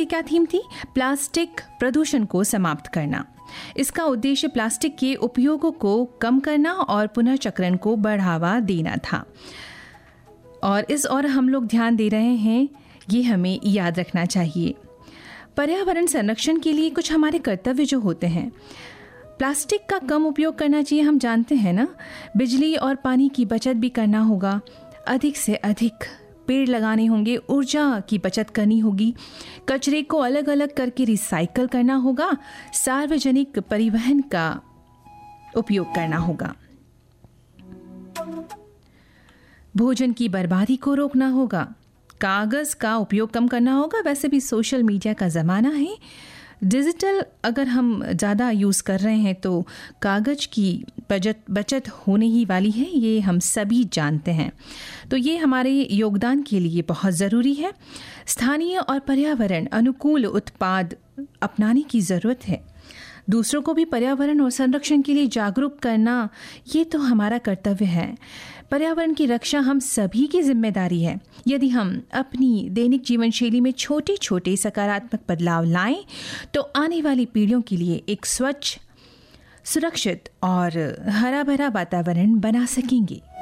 क्या थीम थी? प्लास्टिक प्रदूषण को समाप्त करना। इसका उद्देश्य प्लास्टिक के उपयोगों को कम करना और पुनर्चक्रण को बढ़ावा देना था। और इस ओर हम लोग ध्यान दे रहे हैं, ये हमें याद रखना चाहिए। पर्यावरण संरक्षण के लिए कुछ हमारे कर्तव्य जो होते हैं, प्लास्टिक का कम उपयोग करना चाहिए, हम जानते हैं ना। बिजली और पानी की बचत भी करना होगा, अधिक से अधिक पेड़ लगाने होंगे, ऊर्जा की बचत करनी होगी, कचरे को अलग अलग करके रिसाइकल करना होगा, सार्वजनिक परिवहन का उपयोग करना होगा, भोजन की बर्बादी को रोकना होगा, कागज़ का उपयोग कम करना होगा। वैसे भी सोशल मीडिया का ज़माना है, डिजिटल अगर हम ज़्यादा यूज़ कर रहे हैं तो कागज़ की बचत होने ही वाली है, ये हम सभी जानते हैं। तो ये हमारे योगदान के लिए बहुत ज़रूरी है। स्थानीय और पर्यावरण अनुकूल उत्पाद अपनाने की ज़रूरत है। दूसरों को भी पर्यावरण और संरक्षण के लिए जागरूक करना, ये तो हमारा कर्तव्य है। पर्यावरण की रक्षा हम सभी की जिम्मेदारी है। यदि हम अपनी दैनिक जीवन शैली में छोटे छोटे सकारात्मक बदलाव लाएं तो आने वाली पीढ़ियों के लिए एक स्वच्छ, सुरक्षित और हरा भरा वातावरण बना सकेंगे।